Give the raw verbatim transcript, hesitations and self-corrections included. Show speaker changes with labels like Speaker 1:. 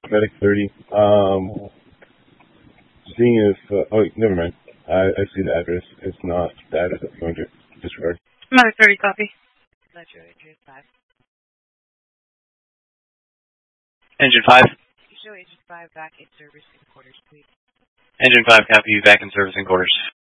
Speaker 1: Medic thirty. Um, seeing if, uh, oh, never mind. I, I see the address. It's not the address I'm going to disregard.
Speaker 2: Medic thirty, copy.
Speaker 3: Metro Agent five.
Speaker 4: Engine five.
Speaker 3: Show Agent five back in service in quarters, please.
Speaker 4: Engine five, copy you back in service in quarters.